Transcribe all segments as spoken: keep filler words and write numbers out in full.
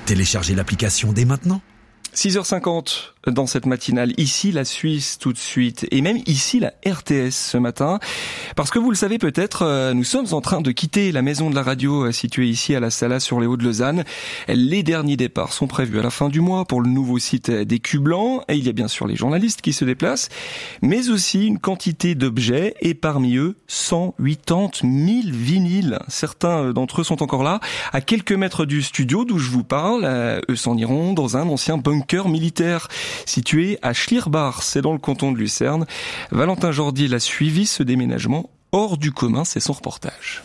Téléchargez l'application dès maintenant. six heures cinquante dans cette matinale, ici la Suisse tout de suite, et même ici la R T S ce matin, parce que vous le savez peut-être, nous sommes en train de quitter la maison de la radio située ici à la Sala sur les Hauts de Lausanne. Les derniers départs sont prévus à la fin du mois pour le nouveau site des Culs Blancs, et il y a bien sûr les journalistes qui se déplacent, mais aussi une quantité d'objets, et parmi eux cent quatre-vingt-dix mille vinyles. Certains d'entre eux sont encore là, à quelques mètres du studio d'où je vous parle. Eux s'en iront dans un ancien bunker militaire situé à Schlierbach, c'est dans le canton de Lucerne. Valentin Jordiel a suivi ce déménagement hors du commun, c'est son reportage.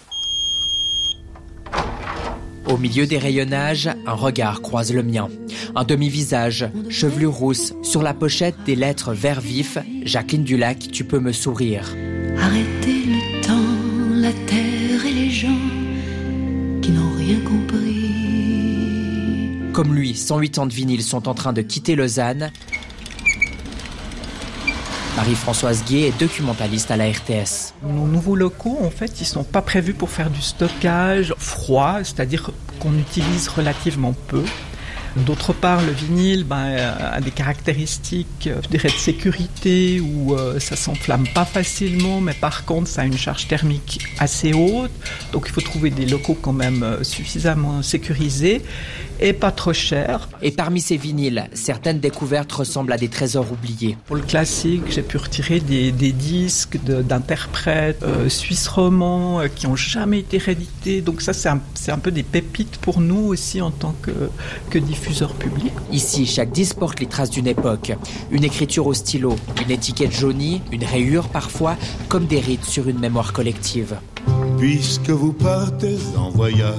Au milieu des rayonnages, un regard croise le mien. Un demi-visage, chevelure rousse, sur la pochette des lettres vert vif, Jacqueline Dulac, tu peux me sourire. Arrêtez le temps, la terre et les gens qui n'ont rien compris. Comme lui, cent quatre-vingt-dix vinyles sont en train de quitter Lausanne. Marie-Françoise Gué est documentaliste à la R T S. Nos nouveaux locaux, en fait, ils ne sont pas prévus pour faire du stockage froid, c'est-à-dire qu'on utilise relativement peu. D'autre part, le vinyle ben, a des caractéristiques, je dirais, de sécurité où euh, ça s'enflamme pas facilement, mais par contre, ça a une charge thermique assez haute. Donc, il faut trouver des locaux quand même euh, suffisamment sécurisés et pas trop chers. Et parmi ces vinyles, certaines découvertes ressemblent à des trésors oubliés. Pour le classique, j'ai pu retirer des, des disques de, d'interprètes euh, suisses romands euh, qui n'ont jamais été réédités. Donc ça, c'est un, c'est un peu des pépites pour nous aussi en tant que, que diffuseurs publics. Ici, chaque disque porte les traces d'une époque. Une écriture au stylo, une étiquette jaunie, une rayure parfois, comme des rides sur une mémoire collective. Puisque vous partez en voyage,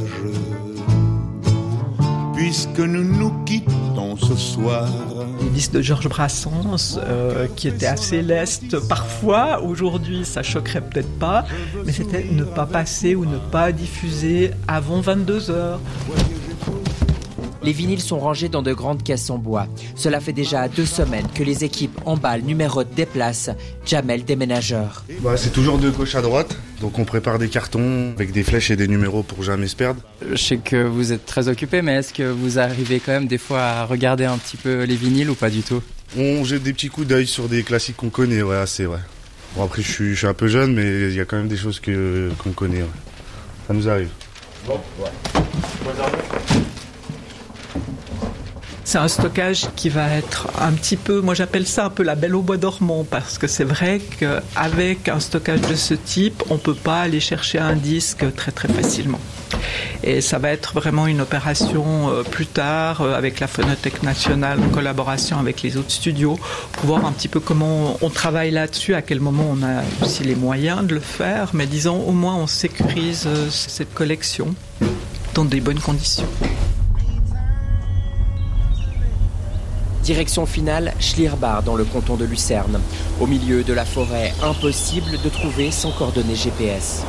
puisque nous nous quittons ce soir. Les disques de Georges Brassens, euh, qui étaient assez lestes parfois, aujourd'hui ça choquerait peut-être pas, mais c'était ne pas passer ou ne pas diffuser avant vingt-deux heures. Les vinyles sont rangés dans de grandes caisses en bois. Cela fait déjà deux semaines que les équipes emballent, numérotent, déplacent. Jamel, déménageur. Bah, c'est toujours de gauche à droite, donc on prépare des cartons avec des flèches et des numéros pour jamais se perdre. Je sais que vous êtes très occupé, mais est-ce que vous arrivez quand même des fois à regarder un petit peu les vinyles ou pas du tout ? On jette des petits coups d'œil sur des classiques qu'on connaît, ouais, assez, ouais. Bon, après, je suis, je suis un peu jeune, mais il y a quand même des choses que, qu'on connaît, ouais. Ça nous arrive. Bon, ouais. C'est un stockage qui va être un petit peu, moi j'appelle ça un peu la belle au bois dormant, parce que c'est vrai qu'avec un stockage de ce type, on ne peut pas aller chercher un disque très très facilement. Et ça va être vraiment une opération euh, plus tard euh, avec la Phonothèque nationale en collaboration avec les autres studios pour voir un petit peu comment on, on travaille là-dessus, à quel moment on a aussi les moyens de le faire, mais disons au moins on sécurise euh, cette collection dans des bonnes conditions. Direction finale, Schlierbach dans le canton de Lucerne. Au milieu de la forêt, impossible de trouver sans coordonnées G P S.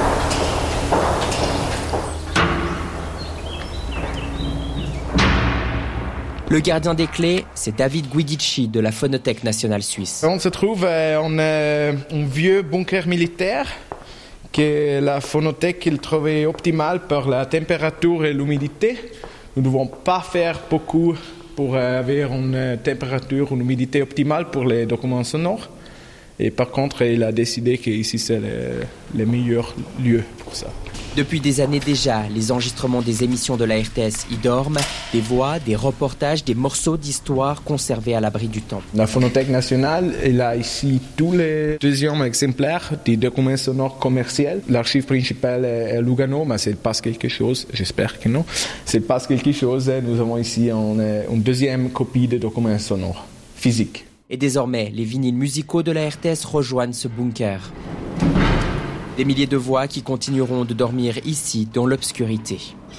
Le gardien des clés, c'est David Guidici de la Phonothèque nationale suisse. On se trouve en un vieux bunker militaire que la Phonothèque il trouvait optimal pour la température et l'humidité. Nous ne devons pas faire beaucoup pour avoir une température ou une humidité optimale pour les documents sonores. Et par contre, il a décidé qu'ici, c'est le, le meilleur lieu pour ça. Depuis des années déjà, les enregistrements des émissions de la R T S y dorment. Des voix, des reportages, des morceaux d'histoire conservés à l'abri du temps. La Phonothèque nationale, elle a ici tous les deuxièmes exemplaires des documents sonores commerciaux. L'archive principale est à Lugano, mais c'est pas quelque chose, j'espère que non. C'est pas quelque chose, nous avons ici une, une deuxième copie des documents sonores, physiques. Et désormais, les vinyles musicaux de la R T S rejoignent ce bunker. Des milliers de voix qui continueront de dormir ici, dans l'obscurité.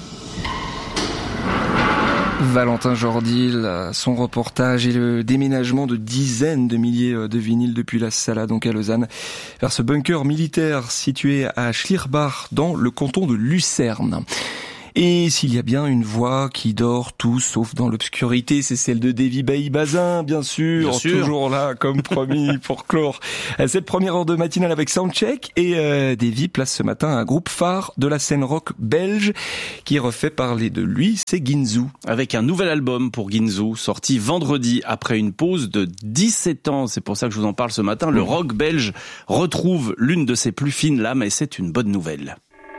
Valentin Jordiel, son reportage et le déménagement de dizaines de milliers de vinyles depuis la Sala, donc à Lausanne, vers ce bunker militaire situé à Schlierbach, dans le canton de Lucerne. Et s'il y a bien une voix qui dort tout sauf dans l'obscurité, c'est celle de Davy Bailly Bazin, bien sûr, bien sûr. Toujours là, comme promis, pour clore cette première heure de matinale avec Soundcheck. Et euh, Davy place ce matin un groupe phare de la scène rock belge qui refait parler de lui, c'est Ginzu. Avec un nouvel album pour Ginzu, sorti vendredi après une pause de dix-sept ans. C'est pour ça que je vous en parle ce matin. Le rock belge retrouve l'une de ses plus fines lames et c'est une bonne nouvelle.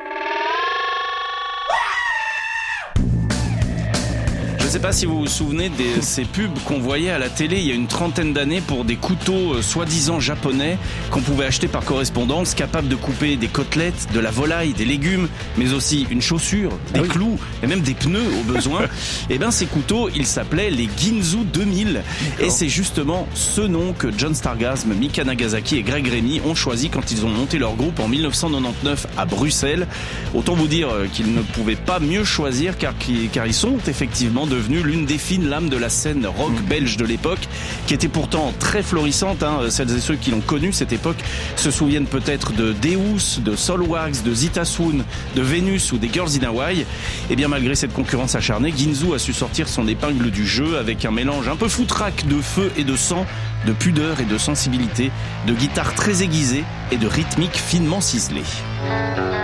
Je ne sais pas si vous vous souvenez de ces pubs qu'on voyait à la télé il y a une trentaine d'années pour des couteaux euh, soi-disant japonais qu'on pouvait acheter par correspondance, capables de couper des côtelettes, de la volaille, des légumes, mais aussi une chaussure, des ah oui. clous et même des pneus au besoin. Et bien ces couteaux, ils s'appelaient les Ginzu deux mille. D'accord. Et c'est justement ce nom que John Stargasm, Mika Nagasaki et Greg Remy ont choisi quand ils ont monté leur groupe en dix-neuf cent quatre-vingt-dix-neuf à Bruxelles. Autant vous dire qu'ils ne pouvaient pas mieux choisir car, car ils sont effectivement devenus l'une des fines lames de la scène rock belge de l'époque, qui était pourtant très florissante. Hein. Celles et ceux qui l'ont connue cette époque se souviennent peut-être de Deus, de Soulwax, de Zita Swoon, de Vénus ou des Girls in Hawaii. Et bien malgré cette concurrence acharnée, Ginzu a su sortir son épingle du jeu avec un mélange un peu foutraque de feu et de sang, de pudeur et de sensibilité, de guitare très aiguisée et de rythmique finement ciselée.